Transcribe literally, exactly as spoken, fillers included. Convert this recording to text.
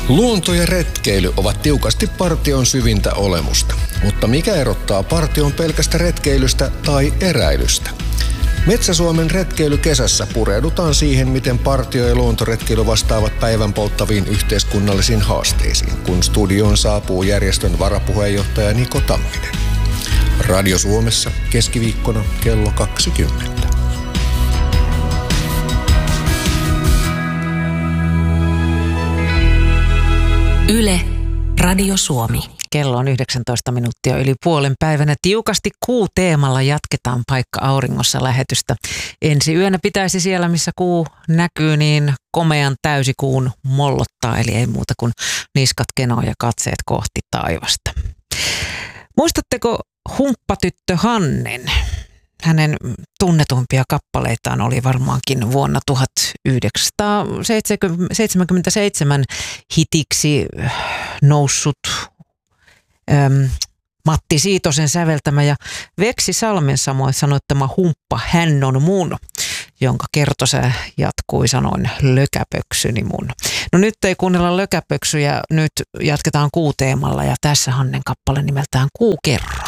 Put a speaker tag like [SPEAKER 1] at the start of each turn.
[SPEAKER 1] Luonto ja retkeily ovat tiukasti partion syvintä olemusta. Mutta mikä erottaa partion pelkästä retkeilystä tai eräilystä? Metsä-Suomen retkeilykesässä pureudutaan siihen, miten partio- ja luontoretkeily vastaavat päivän polttaviin yhteiskunnallisiin haasteisiin, kun studioon saapuu järjestön varapuheenjohtaja Niko Tamminen. Radio Suomessa keskiviikkona kello kaksikymmentä.
[SPEAKER 2] Yle, Radio Suomi.
[SPEAKER 3] Kello on yhdeksäntoista minuuttia yli puolen päivänä. Tiukasti kuu-teemalla jatketaan Paikka auringossa -lähetystä. Ensi yönä pitäisi siellä, missä kuu näkyy, niin komean täysikuun mollottaa. Eli ei muuta kuin niskat kenoa ja katseet kohti taivasta. Muistatteko humppatyttö Hannen? Hänen tunnetuimpia kappaleitaan oli varmaankin vuonna tuhatyhdeksänsataaseitsemänkymmentäseitsemän hitiksi noussut äm, Matti Siitosen säveltämä ja Veksi Salmen samoin sanoittama Humppa hän on mun, jonka kertosä jatkui sanoin lökäpöksyni mun. No nyt ei kuunnella lökäpöksyjä, nyt jatketaan kuuteemalla ja tässä Hannen kappale nimeltään Kuu kerro.